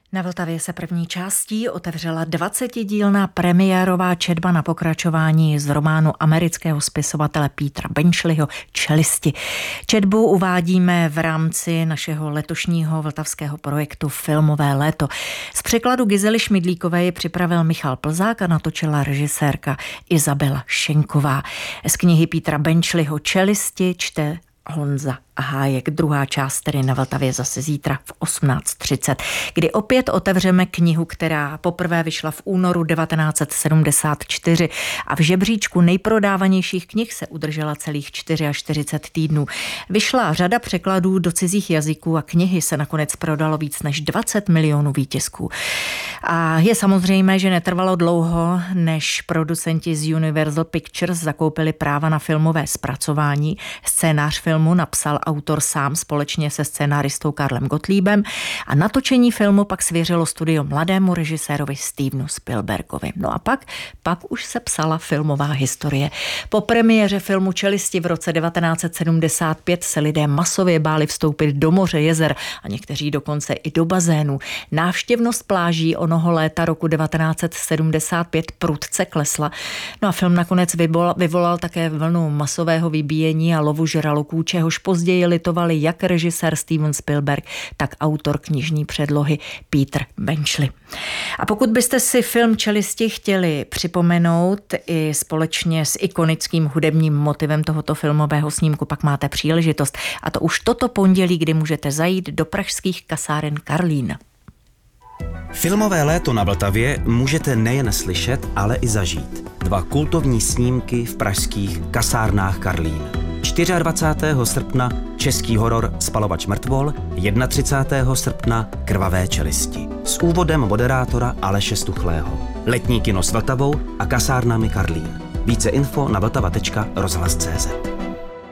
Na Vltavě se první částí otevřela 20dílná premiérová četba na pokračování z románu amerického spisovatele Petera Benčliho Čelisti. Četbu uvádíme v rámci našeho letošního vltavského projektu Filmové léto. Z překladu Gizely Šmidlíkové je připravil Michal Plzák a natočila režisérka Izabela Šenková. Z knihy Petera Benčliho Čelisti čte Honza Hájek. Druhá část tedy na Vltavě zase zítra v 18:30, kdy opět otevřeme knihu, která poprvé vyšla v únoru 1974 a v žebříčku nejprodávanějších knih se udržela celých 44 týdnů. Vyšla řada překladů do cizích jazyků a knihy se nakonec prodalo víc než 20 milionů výtisků. A je samozřejmé, že netrvalo dlouho, než producenti z Universal Pictures zakoupili práva na filmové zpracování. Scénář filmu napsal autor sám společně se scenáristou Karlem Gottliebem a natočení filmu pak svěřilo studio mladému režisérovi Stevenu Spielbergovi. No a pak už se psala filmová historie. Po premiéře filmu Čelisti v roce 1975 se lidé masově báli vstoupit do moře, jezer a někteří dokonce i do bazénu. Návštěvnost pláží onoho léta roku 1975 prudce klesla. No a film nakonec vyvolal také vlnu masového vybíjení a lovu žraloků, čehož později litovali jak režisér Steven Spielberg, tak autor knižní předlohy Peter Benchley. A pokud byste si film Čelisti chtěli připomenout i společně s ikonickým hudebním motivem tohoto filmového snímku, pak máte příležitost. A to už toto pondělí, kdy můžete zajít do pražských kasáren Karlín. Filmové léto na Vltavě můžete nejen slyšet, ale i zažít. 2 kultovní snímky v pražských kasárnách Karlín. 24. srpna český horor Spalovač mrtvol, 31. srpna Krvavé čelisti. S úvodem moderátora Aleše Stuchlého. Letní kino s Vltavou a kasárnami Karlín. Více info na vltava.rozhlas.cz.